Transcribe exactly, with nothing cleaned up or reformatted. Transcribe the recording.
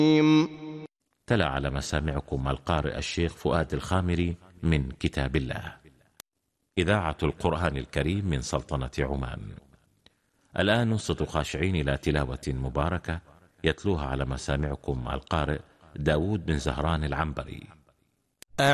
تلا على مسامعكم القارئ الشيخ فؤاد الخامري من كتاب الله. إذاعة القرآن الكريم من سلطنة عمان. الآن نصت خاشعين إلى تلاوة مباركة يتلوها على مسامعكم القارئ داود بن زهران العنبري.